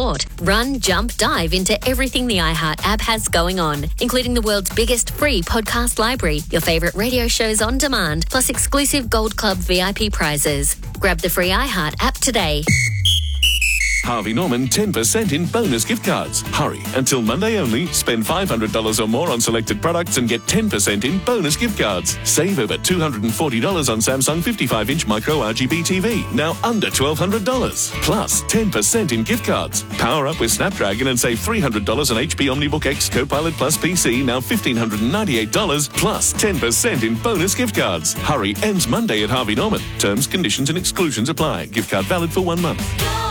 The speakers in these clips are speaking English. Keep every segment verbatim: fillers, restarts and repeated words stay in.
sport. Run, jump, dive into everything the iHeart app has going on, including the world's biggest free podcast library, your favourite radio shows on demand, plus exclusive Gold Club V I P prizes. Grab the free iHeart app today. Harvey Norman ten percent in bonus gift cards. Hurry, until Monday only. Spend five hundred dollars or more on selected products and get ten percent in bonus gift cards. Save over two hundred forty dollars on Samsung fifty-five inch micro R G B T V, now under twelve hundred dollars. Plus ten percent in gift cards. Power up with Snapdragon and save three hundred dollars on H P OmniBook X Copilot Plus P C, now one thousand five hundred ninety-eight dollars, plus ten percent in bonus gift cards. Hurry, ends Monday at Harvey Norman. Terms, conditions and exclusions apply. Gift card valid for one month.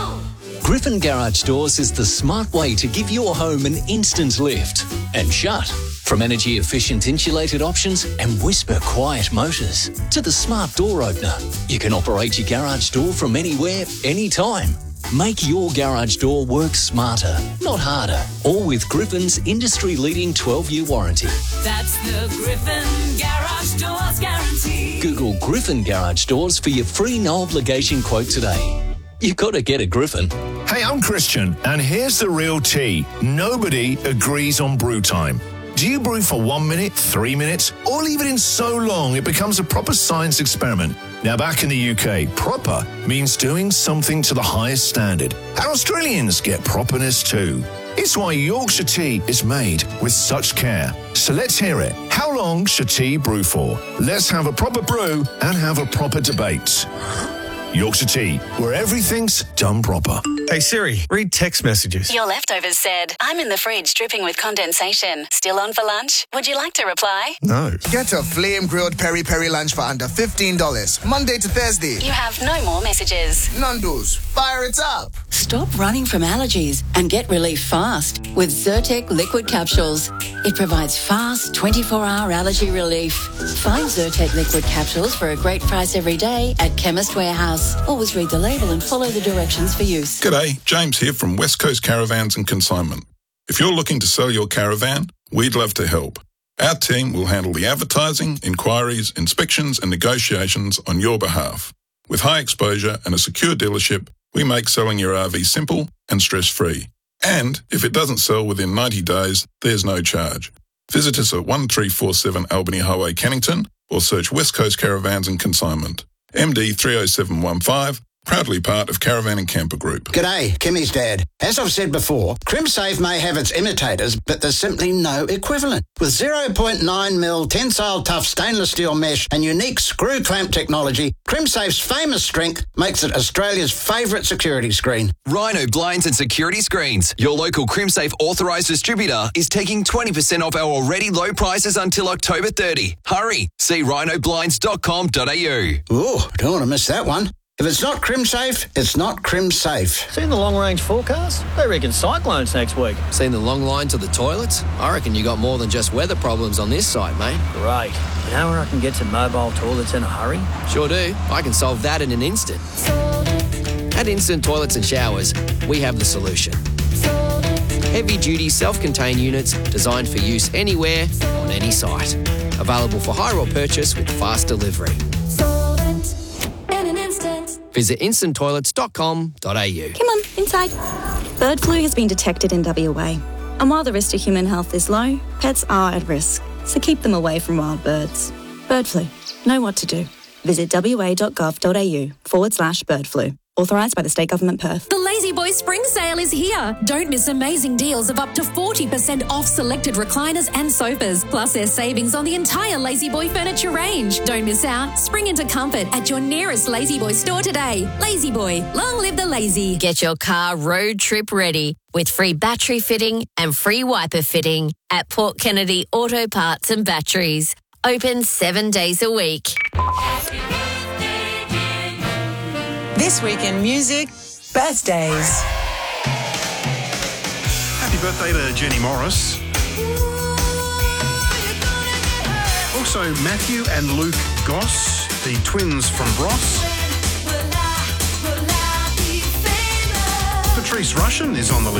Griffin Garage Doors is the smart way to give your home an instant lift and shut. From energy-efficient insulated options and whisper-quiet motors to the smart door opener, you can operate your garage door from anywhere, anytime. Make your garage door work smarter, not harder. All with Griffin's industry-leading twelve-year warranty. That's the Griffin Garage Doors guarantee. Google Griffin Garage Doors for your free no-obligation quote today. You gotta get a Griffin. Hey, I'm Christian, and here's the real tea. Nobody agrees on brew time. Do you brew for one minute, three minutes, or leave it in so long it becomes a proper science experiment? Now, back in the U K, proper means doing something to the highest standard. And Australians get properness too. It's why Yorkshire tea is made with such care. So let's hear it. How long should tea brew for? Let's have a proper brew and have a proper debate. Yorkshire Tea, where everything's done proper. Hey Siri, read text messages. Your leftovers said, I'm in the fridge dripping with condensation. Still on for lunch? Would you like to reply? No. Get a flame-grilled peri-peri lunch for under fifteen dollars, Monday to Thursday. You have no more messages. Nando's, fire it up. Stop running from allergies and get relief fast with Zyrtec liquid capsules. It provides fast twenty-four hour allergy relief. Find Zyrtec liquid capsules for a great price every day at Chemist Warehouse. Always read the label and follow the directions for use. G'day, James here from West Coast Caravans and Consignment. If you're looking to sell your caravan, we'd love to help. Our team will handle the advertising, inquiries, inspections and negotiations on your behalf. With high exposure and a secure dealership, we make selling your R V simple and stress-free. And if it doesn't sell within ninety days, there's no charge. Visit us at one three four seven Albany Highway, Cannington, or search West Coast Caravans and Consignment. M D three oh seven one five, proudly part of Caravan and Camper Group. G'day, Kimmy's dad. As I've said before, CrimSafe may have its imitators, but there's simply no equivalent. With zero point nine mil tensile tough stainless steel mesh and unique screw clamp technology, CrimSafe's famous strength makes it Australia's favourite security screen. Rhino Blinds and Security Screens, your local CrimSafe authorised distributor, is taking twenty percent off our already low prices until October thirtieth. Hurry, see rhino blinds dot com dot a u. Ooh, don't want to miss that one. If it's not CrimSafe, it's not CrimSafe. Seen the long-range forecast? They reckon cyclones next week. Seen the long line to the toilets? I reckon you got more than just weather problems on this site, mate. Great. You know where I can get to mobile toilets in a hurry? Sure do. I can solve that in an instant. At Instant Toilets and Showers, we have the solution. Heavy-duty self-contained units designed for use anywhere, on any site. Available for hire or purchase with fast delivery. Visit instant toilets dot com dot a u. Come on, inside. Bird flu has been detected in W A. And while the risk to human health is low, pets are at risk. So keep them away from wild birds. Bird flu. Know what to do. Visit w a dot gov dot a u forward slash bird flu. Authorised by the State Government Perth. The Lazy Boy Spring Sale is here. Don't miss amazing deals of up to forty percent off selected recliners and sofas. Plus there's savings on the entire Lazy Boy furniture range. Don't miss out. Spring into comfort at your nearest Lazy Boy store today. Lazy Boy, long live the lazy. Get your car road trip ready with free battery fitting and free wiper fitting at Port Kennedy Auto Parts and Batteries. Open seven days a week. This week in music, birthdays. Happy birthday to Jenny Morris. Also, Matthew and Luke Goss, the twins from Ross. Patrice Rushen is on the list.